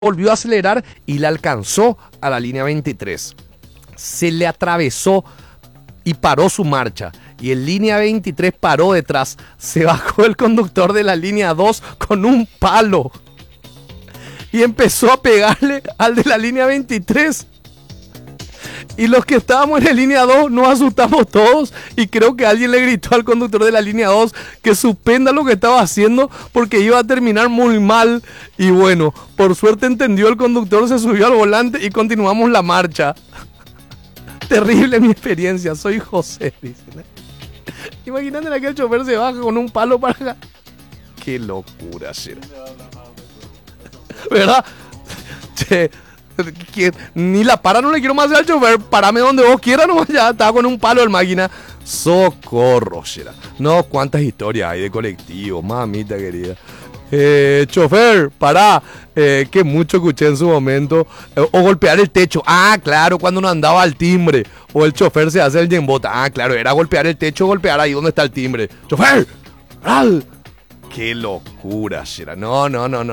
volvió a acelerar y la alcanzó a la línea 23. Se le atravesó y paró su marcha. Y en línea 23 paró detrás. Se bajó el conductor de la línea 2 con un palo. Y empezó a pegarle al de la línea 23. Y los que estábamos en la línea 2 nos asustamos todos. Y creo que alguien le gritó al conductor de la línea 2 que suspenda lo que estaba haciendo porque iba a terminar muy mal. Y bueno, por suerte entendió el conductor, se subió al volante y continuamos la marcha. Terrible mi experiencia, soy José, dice. Imagínate que el chofer se baja con un palo para acá. Qué locura, será. ¿Verdad? Che, que ni la para no le quiero más hacer al chofer. Parame donde vos quieras, nomás ya estaba con un palo el máquina. Socorro, será. No, cuántas historias hay de colectivo, mamita querida. Chofer, pará, que mucho escuché en su momento. O golpear el techo. Ah, claro, cuando no andaba al timbre. O el chofer se hace el yembota. Ah, claro, era golpear el techo, golpear ahí donde está el timbre. ¡Chofer! ¡Al! ¡Qué locura, Shira! No.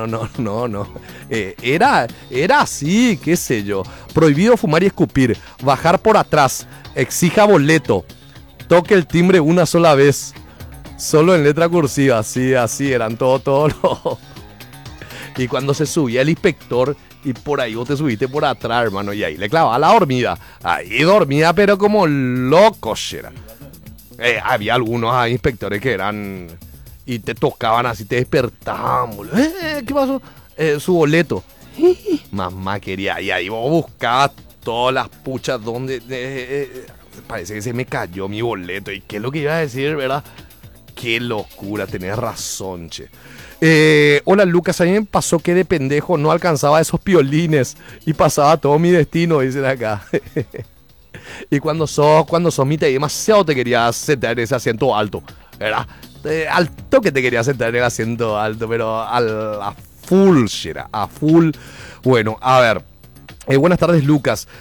Era así, qué sé yo. Prohibido fumar y escupir. Bajar por atrás. Exija boleto. Toque el timbre una sola vez. Solo en letra cursiva, sí, así eran todos los... Y cuando se subía el inspector y por ahí vos te subiste por atrás, hermano, y ahí le clavaba la dormida. Ahí dormía, pero como locos era. Había algunos inspectores que eran... Y te tocaban así, te despertaban. ¿Qué pasó? Su boleto. Mamá quería, y ahí vos buscabas todas las puchas donde... parece que se me cayó mi boleto. ¿Y qué es lo que iba a decir, verdad? Qué locura, tenés razón, che. Hola Lucas, a mí me pasó que de pendejo no alcanzaba esos piolines y pasaba todo mi destino, dicen acá. Y cuando sos mitad y demasiado te querías sentar en ese asiento alto, ¿verdad? Alto que te querías sentar en el asiento alto, pero a full, Shera, a full. Bueno, a ver. Buenas tardes, Lucas.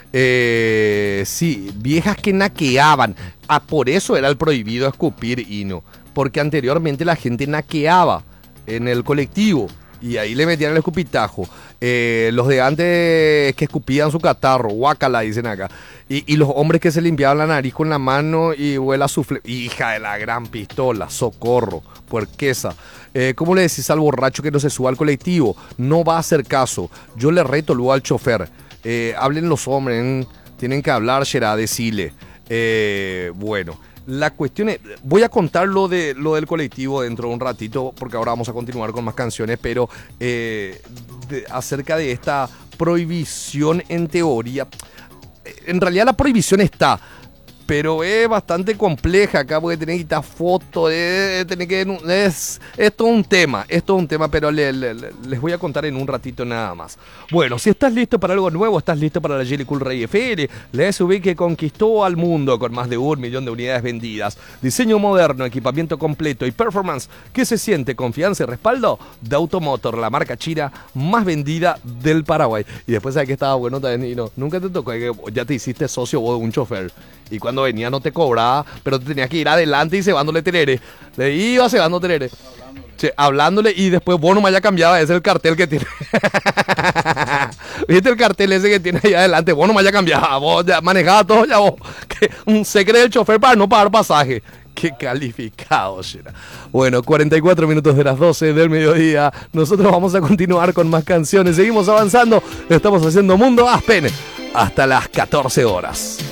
Sí, viejas que naqueaban. Ah, por eso era el prohibido escupir, Hino. Porque anteriormente la gente naqueaba en el colectivo y ahí le metían el escupitajo. Los de antes que escupían su catarro, guácala, dicen acá. Y los hombres que se limpiaban la nariz con la mano y huela sufle. Hija de la gran pistola, socorro, puerquesa. ¿Cómo le decís al borracho que no se suba al colectivo? No va a hacer caso. Yo le reto luego al chofer. Hablen los hombres, tienen que hablar, Shera, decile. Bueno, la cuestión es, voy a contar lo del colectivo dentro de un ratito, porque ahora vamos a continuar con más canciones, pero acerca de esta prohibición en teoría, en realidad la prohibición está, pero es bastante compleja acá porque tenés que quitar fotos, es todo un tema, pero les voy a contar en un ratito nada más. Bueno, si estás listo para algo nuevo, estás listo para la Jelly Cool Rey FL, la SUV que conquistó al mundo con más de 1 millón de unidades vendidas, diseño moderno, equipamiento completo y performance que se siente confianza y respaldo de Automotor, la marca china más vendida del Paraguay. Y después sabes que estaba bueno también, y no, nunca te tocó que ya te hiciste socio vos de un chofer. Y cuando venía no te cobraba, pero te tenías que ir adelante y cebándole terere. Le iba cebando terere. Che, hablándole y después vos nomás ya cambiaba. Ese es el cartel que tiene. ¿Viste el cartel ese que tiene ahí adelante? Vos nomás ya cambiaba. Vos ya manejaba todo ya vos. Que un secreto del chofer para no pagar pasaje. Qué calificado, será. Bueno, 44 minutos de las 12 del mediodía. Nosotros vamos a continuar con más canciones. Seguimos avanzando. Estamos haciendo Mundo Aspen hasta las 14 horas.